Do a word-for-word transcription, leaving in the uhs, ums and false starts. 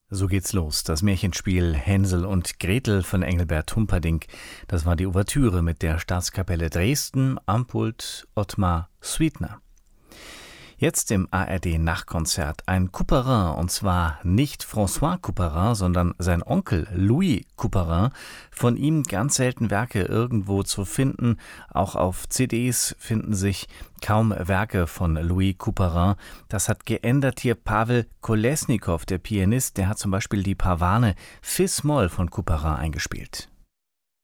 So geht's los. Das Märchenspiel Hänsel und Gretel von Engelbert Humperdinck. Das war die Ouvertüre mit der Staatskapelle Dresden am Pult Ottmar Sweetner. Jetzt im A R D-Nachtkonzert ein Couperin, und zwar nicht François Couperin, sondern sein Onkel Louis Couperin. Von ihm ganz selten Werke irgendwo zu finden. Auch auf C Ds finden sich kaum Werke von Louis Couperin. Das hat geändert hier Pavel Kolesnikow, der Pianist. Der hat zum Beispiel die Pavane Fis-Moll von Couperin eingespielt.